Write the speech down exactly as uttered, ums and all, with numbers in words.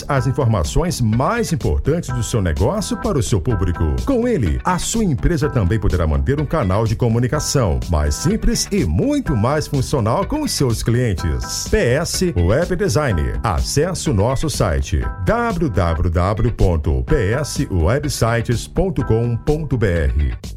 as informações mais importantes do seu negócio para o seu público. Com ele, a sua empresa também poderá manter um canal de comunicação mais simples e muito mais funcional com os seus clientes. P S Web Design. Acesse o nosso site w w w ponto p s websites ponto com ponto b r.